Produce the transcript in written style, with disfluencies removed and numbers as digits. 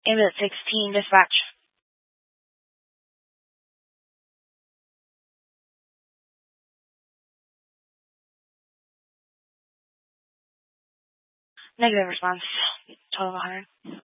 Ambulance 16, dispatch. Negative response. Total of 100.